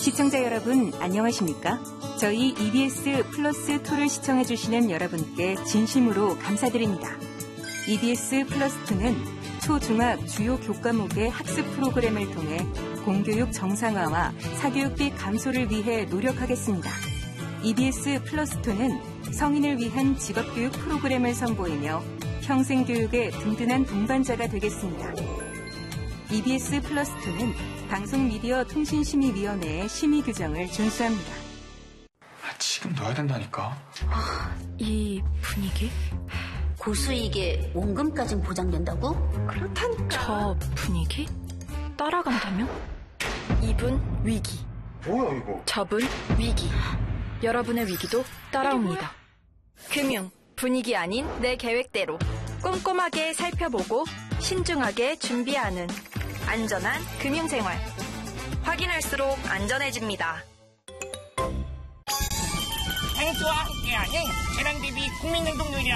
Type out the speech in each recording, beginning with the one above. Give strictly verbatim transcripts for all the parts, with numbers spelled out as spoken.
시청자 여러분 안녕하십니까? 저희 이비에스 플러스이를 시청해주시는 여러분께 진심으로 감사드립니다. 이비에스 플러스이는 초중학 주요 교과목의 학습 프로그램을 통해 공교육 정상화와 사교육비 감소를 위해 노력하겠습니다. 이비에스 플러스이는 성인을 위한 직업교육 프로그램을 선보이며 평생교육의 든든한 동반자가 되겠습니다. 이비에스 플러스이는 방송미디어통신심의위원회의 심의 규정을 준수합니다. 아, 지금 넣어야 된다니까. 아, 이 분위기? 고수익에 원금까진 보장된다고? 그렇다니까. 저 분위기? 따라간다면? 이분 위기. 뭐야 이거? 저분 위기. 여러분의 위기도 따라옵니다. 금융, 분위기 아닌 내 계획대로 꼼꼼하게 살펴보고 신중하게 준비하는 안전한 금융생활. 확인할수록 안전해집니다. 행수와 함께하는 재난대비 국민행동 요령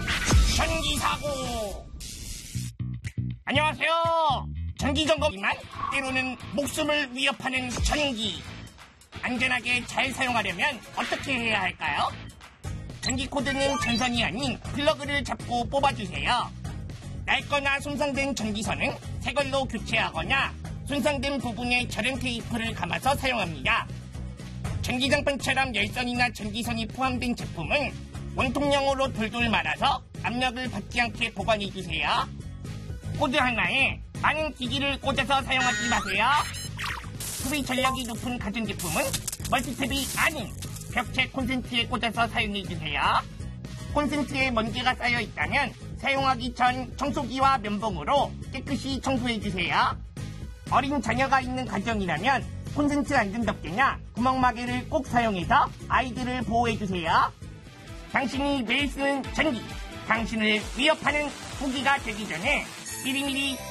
전기사고. 안녕하세요. 전기점검이만 때로는 목숨을 위협하는 전기. 안전하게 잘 사용하려면 어떻게 해야 할까요? 전기 코드는 전선이 아닌 플러그를 잡고 뽑아주세요. 낡거나 손상된 전기선은 새 걸로 교체하거나 손상된 부분에 절연 테이프를 감아서 사용합니다. 전기장판처럼 열선이나 전기선이 포함된 제품은 원통형으로 돌돌 말아서 압력을 받지 않게 보관해주세요. 코드 하나에 많은 기기를 꽂아서 사용하지 마세요. 소비 전력이 높은 가전제품은 멀티탭이 아닌 벽체 콘센트에 꽂아서 사용해주세요. 콘센트에 먼지가 쌓여있다면 사용하기 전 청소기와 면봉으로 깨끗이 청소해주세요. 어린 자녀가 있는 가정이라면 콘센트 안전 덮개나 구멍마개를 꼭 사용해서 아이들을 보호해주세요. 당신이 매일 쓰는 전기, 당신을 위협하는 후기가 되기 전에 미리미리